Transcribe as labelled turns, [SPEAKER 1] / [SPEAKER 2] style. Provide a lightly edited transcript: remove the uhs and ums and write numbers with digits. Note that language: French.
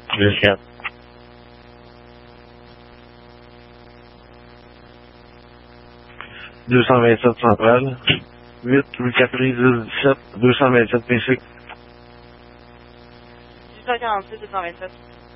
[SPEAKER 1] Jusqu'à 227 centrale, 8 rue Capri 1017, 227 PC.
[SPEAKER 2] 18h46, 227.